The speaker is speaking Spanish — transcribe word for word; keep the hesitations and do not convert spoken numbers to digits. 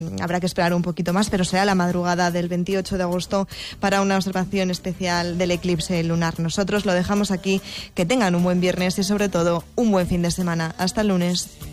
habrá que esperar un poquito más, pero será la madrugada del veintiocho de agosto para una observación especial del eclipse lunar. Nosotros lo dejamos aquí, que tengan un buen viernes y sobre todo un buen fin de semana. Hasta el lunes.